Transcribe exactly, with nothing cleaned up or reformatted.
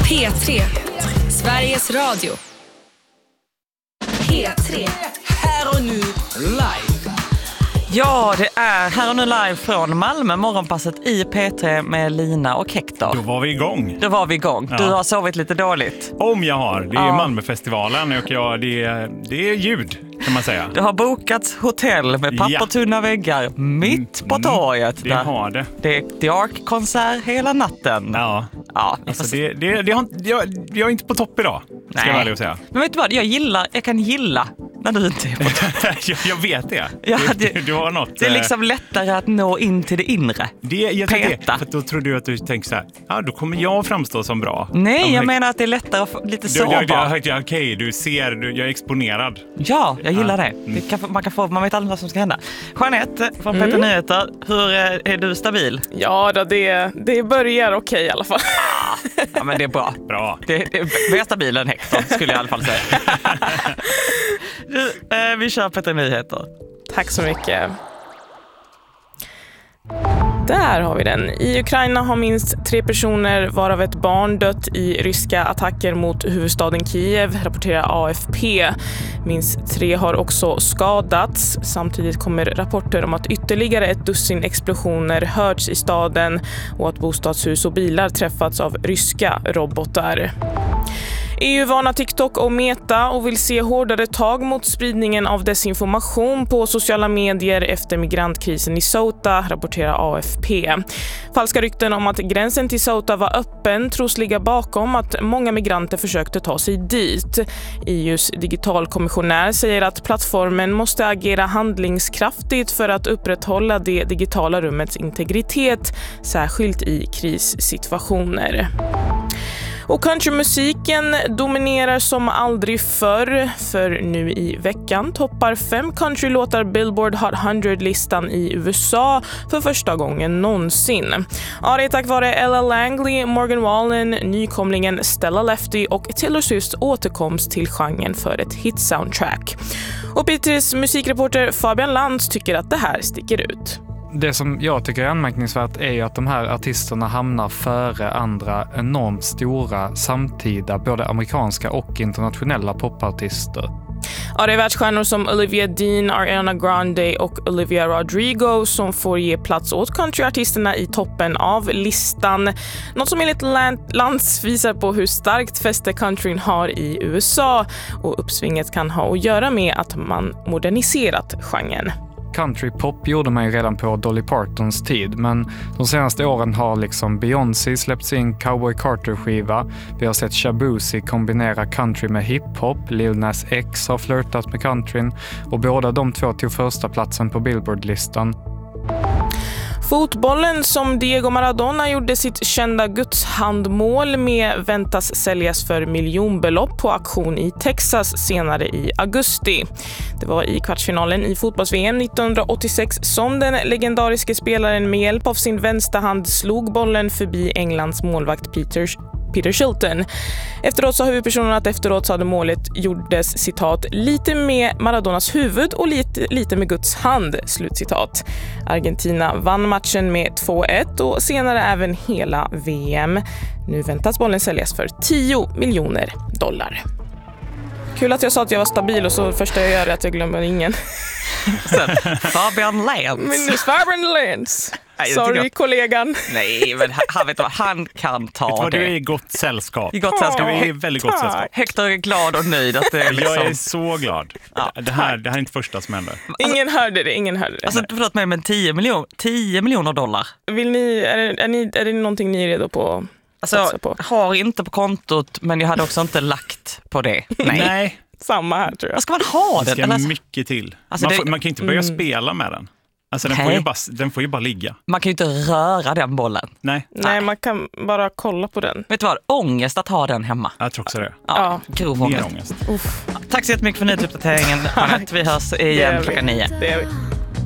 P tre. Sveriges Radio. P tre. Här och nu live. Ja, det är här och nu live från Malmö, morgonpasset i P tre med Lina och Hector. Då var vi igång. Då var vi igång. Du Ja. har sovit lite dåligt. Om jag har. Det är Ja. Malmöfestivalen och jag, det, är, det är ljud kan man säga. Du har bokat hotell med pappertunna ja. väggar mitt på torget. Det har det. Det är The Ark-konsert hela natten. Ja. Ja, Alltså det, det, det har, jag, jag är inte på topp idag, ska Nej. jag väl säga. Men vet du vad, jag gillar, jag kan gilla när du inte är på topp. jag, jag vet det. Ja, det, du, du har något. Det är liksom lättare att nå in till det inre. Det, jag tror Peta. det, för då tror du att du tänker så här, ja, då kommer jag framstå som bra. Nej, jag, jag menar att det är lättare att få lite du, sårbar. du, du, du, Okej, du ser, du, jag är exponerad. Ja, jag gillar Ja. det. Mm. det kan, man, kan få, man vet aldrig vad som ska hända. Jeanette från Mm. Peter Nyheter, hur är, är du stabil? Ja, då, det, det börjar okej i alla fall. Ja, men det är bra. Bra. Det, det är mer stabil än Hector, skulle jag i alla fall säga. du, eh, vi kör Peter Nyheter. Tack så mycket. Där har vi den. I Ukraina har minst tre personer, varav ett barn, dött i ryska attacker mot huvudstaden Kiev, rapporterar A F P. Minst tre har också skadats. Samtidigt kommer rapporter om att ytterligare ett dussin explosioner hörts i staden och att bostadshus och bilar träffats av ryska robotar. E U varnar TikTok och Meta och vill se hårdare tag mot spridningen av desinformation på sociala medier efter migrantkrisen i Ceuta, rapporterar A F P. Falska rykten om att gränsen till Ceuta var öppen tros ligga bakom att många migranter försökte ta sig dit. E U:s digitalkommissionär säger att plattformen måste agera handlingskraftigt för att upprätthålla det digitala rummets integritet, särskilt i krissituationer. Och countrymusiken dominerar som aldrig förr, för nu i veckan toppar fem countrylåtar Billboard Hot hundra-listan i U S A för första gången någonsin. Ja, det är tack vare Ella Langley, Morgan Wallen, nykomlingen Stella Lefty och Taylor Swifts återkomst till genren för ett hit-soundtrack. Och P tre:s musikreporter Fabian Lantz tycker att det här sticker ut. Det som jag tycker är anmärkningsvärt är ju att de här artisterna hamnar före andra enormt stora samtida, både amerikanska och internationella popartister. Ja, det är världsstjärnor som Olivia Dean, Ariana Grande och Olivia Rodrigo som får ge plats åt countryartisterna i toppen av listan. Något som enligt Lantz visar på hur starkt fäste countryn har i U S A, och uppsvinget kan ha att göra med att man moderniserat genren. Countrypop gjorde man ju redan på Dolly Partons tid, men de senaste åren har liksom Beyoncé släppt sin Cowboy Carter-skiva. Vi har sett Shabuzi kombinera country med hiphop. Lil Nas X har flirtat med countryn och båda de två tog första platsen på Billboard-listan. Fotbollen som Diego Maradona gjorde sitt kända gudshandmål med väntas säljas för miljonbelopp på auktion i Texas senare i augusti. Det var i kvartsfinalen i fotbolls-V M nittonhundraåttiosex som den legendariske spelaren med hjälp av sin vänsterhand slog bollen förbi Englands målvakt Peter Peter Shilton. Efteråt sa huvudpersonen att efteråt så hade målet gjordes, citat, lite med Maradonas huvud och lite, lite med Guds hand, slutcitat. Argentina vann matchen med två ett och senare även hela V M. Nu väntas bollen säljas för tio miljoner dollar. Kul att jag sa att jag var stabil och så första jag gör är att jag glömmer ingen. Sen, Fabian Lantz. Minus Fabian Lantz. Nej, Sorry, jag... kollegan. Nej, men han, vet vad, han kan ta Vet vad, det. du är i gott sällskap. I gott sällskap. Du är i väldigt gott sällskap. Hector är glad och nöjd att det är liksom... Jag är så glad. Ja. Det, här, det här är inte första som händer. Ingen hörde det, ingen hörde det. Alltså, förlåt mig, men tio miljoner, tio miljoner dollar. Vill ni, är, det, är, ni, är det någonting ni är redo på? Alltså, på? har inte på kontot, men jag hade också inte lagt på det. Nej. Nej. Samma här, tror jag. Vad ska man ha Det den? ska mycket till. Alltså, man, det... får, man kan inte börja Mm. spela med den. Alltså den får, Nej. ju bara, den får ju bara ligga. Man kan ju inte röra den bollen. Nej. Nej, man kan bara kolla på den. Vet du vad? Ångest att ha den hemma. Jag tror också det. Ja, Ja. grov Mer ångest. ångest. Uff. Tack så jättemycket för nyhetsuppdateringen, Jeanette. Vi hörs igen Det är vi. klockan nio. Det är vi.